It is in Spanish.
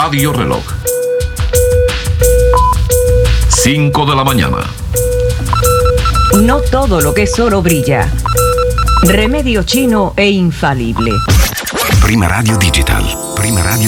Radio Reloj. 5 de la mañana. No todo lo que es oro brilla. Remedio chino e infalible. Prima Radio Digital. Prima Radio